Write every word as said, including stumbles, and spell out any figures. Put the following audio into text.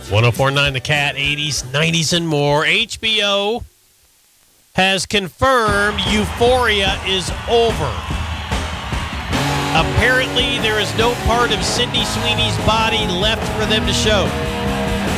one oh four point nine The Cat, eighties, nineties, and more. H B O has confirmed Euphoria is over. Apparently, there is no part of Sydney Sweeney's body left for them to show.